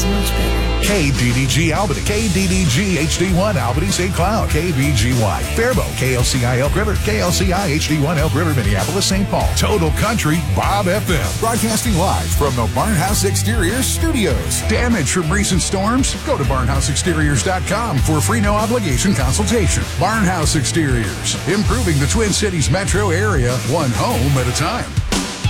is much better. KDDG Albany, KDDG HD1 Albany St. Cloud, KBGY Faribault, KLCI Elk River, KLCI HD1 Elk River Minneapolis St. Paul. Total Country Bob FM. Broadcasting live from the Barnhouse Exteriors studios. Damage from recent storms? Go to barnhouseexteriors.com for a free no obligation consultation. Barnhouse Exteriors, improving the Twin Cities metro area one home at a time.